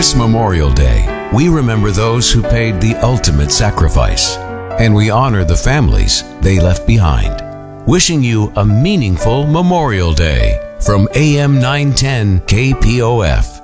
This Memorial Day, we remember those who paid the ultimate sacrifice, and we honor the families they left behind. Wishing you a meaningful Memorial Day from AM 910 KPOF.